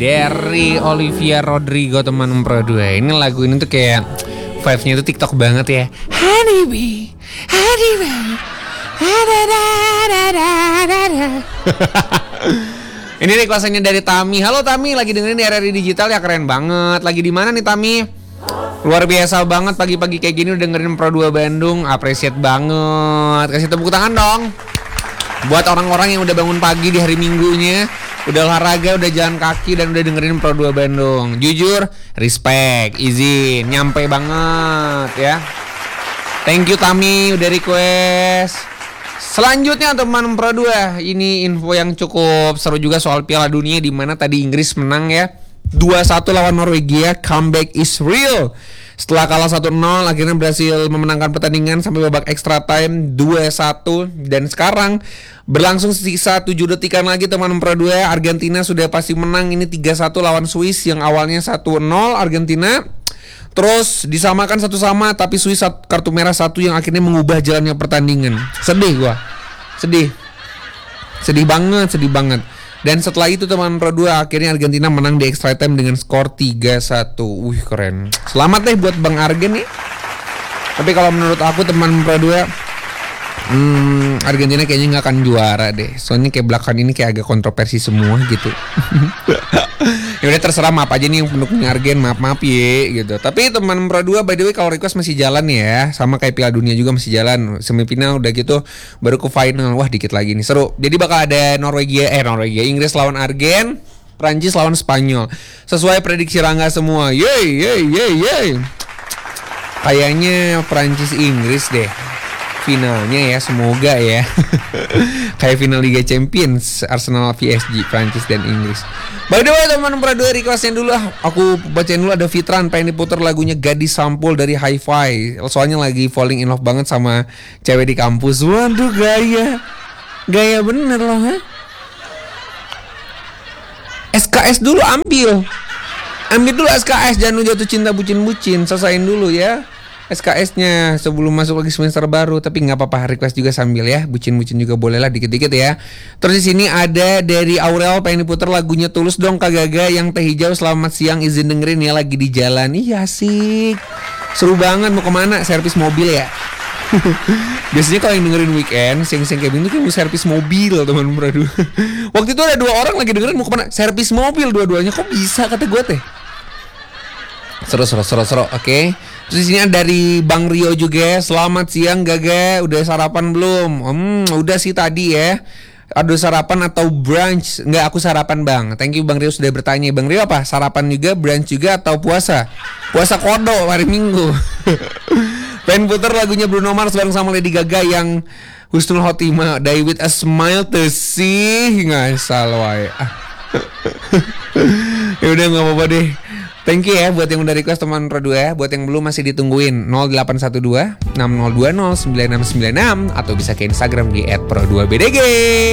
dari Olivia Rodrigo teman Pro 2. Ini lagu ini tuh kayak vibes-nya tuh TikTok banget ya. Honeybee, honeybee, Ini requestannya dari Tami. Halo Tami, lagi dengerin di RRI Digital ya, keren banget. Lagi di mana nih Tami? Luar biasa banget pagi-pagi kayak gini udah dengerin Pro 2 Bandung. Appreciate banget. Kasih tepuk tangan dong buat orang-orang yang udah bangun pagi di hari Minggunya, udah olahraga, udah jalan kaki dan udah dengerin Pro 2 Bandung. Jujur, respect, izin, nyampe banget ya. Thank you Tami udah request. Selanjutnya teman Pro 2, ini info yang cukup seru juga soal Piala Dunia, di mana tadi Inggris menang ya 2-1 lawan Norwegia. Comeback is real. Setelah kalah 1-0 akhirnya berhasil memenangkan pertandingan sampai babak extra time 2-1. Dan sekarang berlangsung sisa 7 detikan lagi teman Pro 2. Argentina sudah pasti menang ini 3-1 lawan Swiss yang awalnya 1-0 Argentina. Terus disamakan 1-1 tapi Swiss kartu merah 1 yang akhirnya mengubah jalannya pertandingan. Sedih gua. Sedih banget. Dan setelah itu teman Pro 2 akhirnya Argentina menang di extra time dengan skor 3-1. Wih keren. Selamat deh buat Bang Argen nih. Tapi kalau menurut aku teman Pro 2, Argentina kayaknya gak akan juara deh. Soalnya kayak belakang ini kayak agak kontroversi semua gitu. Ya udah terserah, maaf aja nih yang pendukungnya Argen, maaf ya gitu. Tapi teman Pro 2 by the way kalau request masih jalan ya. Sama kayak Piala Dunia juga masih jalan. Semifinal udah gitu baru ke final. Wah dikit lagi nih, seru. Jadi bakal ada Norwegia, Inggris lawan Argen, Prancis lawan Spanyol. Sesuai prediksi Rangga semua. Yeay. Kayaknya Prancis Inggris deh finalnya ya, semoga ya. Kayak final Liga Champions, Arsenal PSG, Prancis dan Inggris. By the way teman Pro 2, requestnya dulu aku bacain dulu. Ada Fitran pengen diputar lagunya Gadis Sampul dari Hi-Fi. Soalnya lagi falling in love banget sama cewek di kampus. Waduh gaya bener loh ha? SKS dulu ambil dulu SKS, jangan jatuh cinta bucin-bucin. Selesain dulu ya SKS-nya sebelum masuk lagi semester baru. Tapi nggak apa-apa, request juga sambil ya, bucin-bucin juga boleh lah dikit-dikit ya. Terus di sini ada dari Aurel pengen diputar lagunya Tulus dong Kak Gaga yang Teh Hijau. Selamat siang, izin dengerin ya, lagi di jalan. Iya asik, seru banget. Mau kemana? Servis mobil ya. Biasanya kalau yang dengerin weekend siang-siang kayak gini kan mau servis mobil teman Bro. Waktu itu ada 2 orang lagi dengerin mau kemana? Servis mobil dua-duanya. Kok bisa kata gue teh. Seru. Oke. Terus di sini ada dari Bang Rio juga. Selamat siang Gaga, udah sarapan belum? Udah sih tadi ya. Ada sarapan atau brunch? Enggak, aku sarapan Bang. Thank you Bang Rio sudah bertanya. Bang Rio apa? Sarapan juga, brunch juga atau puasa? Puasa kodo hari Minggu. Pengen putar lagunya Bruno Mars bareng sama Lady Gaga yang Husnul Khotimah, Die With A Smile to See. Nggak salah ya. Ya udah nggak apa-apa deh. Thank you ya buat yang udah request teman Pro 2. Buat yang belum masih ditungguin 0812 6020 9696 atau bisa ke Instagram di @pro2bdg.